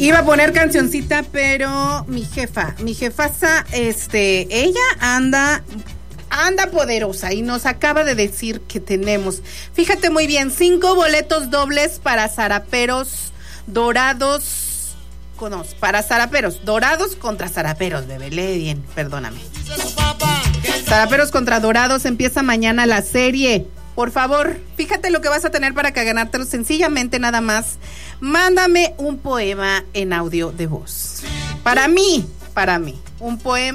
Iba a poner cancioncita, pero mi jefasa, ella anda poderosa y nos acaba de decir que tenemos, fíjate muy bien, 5 boletos dobles para zaraperos dorados, para zaraperos dorados contra zaraperos, bebé, lee bien, perdóname. Zaraperos contra dorados, empieza mañana la serie. Por favor, fíjate lo que vas a tener para que ganártelo. Sencillamente nada más, mándame un poema en audio de voz. Para mí, un poema